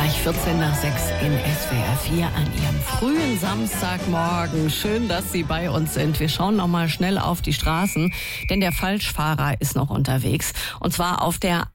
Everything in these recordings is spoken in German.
gleich 14 nach 6 in SWR 4 an Ihrem frühen Samstagmorgen. Schön, dass Sie bei uns sind. Wir schauen noch mal schnell auf die Straßen, denn der Falschfahrer ist noch unterwegs. Und zwar auf der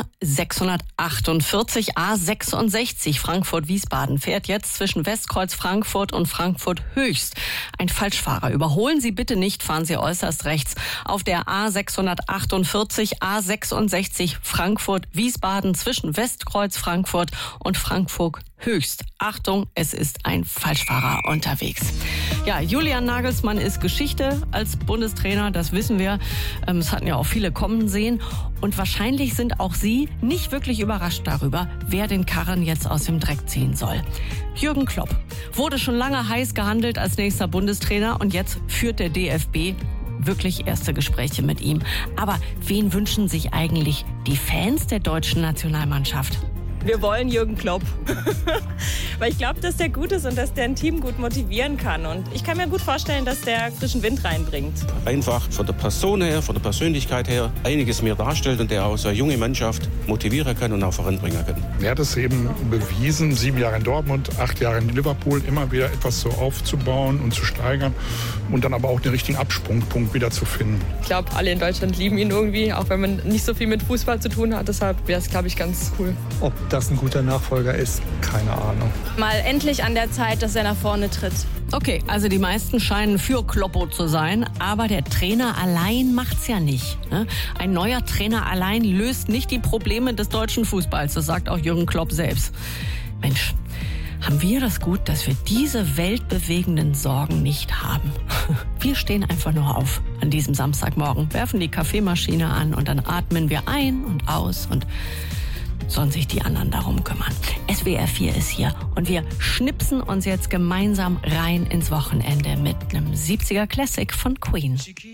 A648, A66 Frankfurt-Wiesbaden fährt jetzt zwischen Westkreuz Frankfurt und Frankfurt Höchst ein Falschfahrer. Überholen Sie bitte nicht, fahren Sie äußerst rechts. Auf der A648, A66 Frankfurt-Wiesbaden zwischen Westkreuz Frankfurt und Frankfurt Höchst. Achtung, es ist ein Falschfahrer unterwegs. Ja, Julian Nagelsmann ist Geschichte als Bundestrainer, das wissen wir. Es hatten ja auch viele kommen sehen. Und wahrscheinlich sind auch Sie nicht wirklich überrascht darüber, wer den Karren jetzt aus dem Dreck ziehen soll. Jürgen Klopp wurde schon lange heiß gehandelt als nächster Bundestrainer und jetzt führt der DFB wirklich erste Gespräche mit ihm. Aber wen wünschen sich eigentlich die Fans der deutschen Nationalmannschaft? Wir wollen Jürgen Klopp. Weil ich glaube, dass der gut ist und dass der ein Team gut motivieren kann. Und ich kann mir gut vorstellen, dass der frischen Wind reinbringt. Einfach von der Person her, von der Persönlichkeit her einiges mehr darstellt und der auch so eine junge Mannschaft motivieren kann und auch voranbringen kann. Er hat es eben bewiesen, 7 Jahre in Dortmund, 8 Jahre in Liverpool, immer wieder etwas so aufzubauen und zu steigern und dann aber auch den richtigen Absprungpunkt wieder zu finden. Ich glaube, alle in Deutschland lieben ihn irgendwie, auch wenn man nicht so viel mit Fußball zu tun hat. Deshalb wäre es, glaube ich, ganz cool. Ob das ein guter Nachfolger ist, keine Ahnung. Mal endlich an der Zeit, dass er nach vorne tritt. Okay, also die meisten scheinen für Kloppo zu sein, aber der Trainer allein macht's ja nicht. Ne? Ein neuer Trainer allein löst nicht die Probleme des deutschen Fußballs, das sagt auch Jürgen Klopp selbst. Mensch, haben wir das gut, dass wir diese weltbewegenden Sorgen nicht haben. Wir stehen einfach nur auf an diesem Samstagmorgen, werfen die Kaffeemaschine an und dann atmen wir ein und aus und sollen sich die anderen darum kümmern. SWR 4 ist hier und wir schnipsen uns jetzt gemeinsam rein ins Wochenende mit einem 70er Classic von Queen.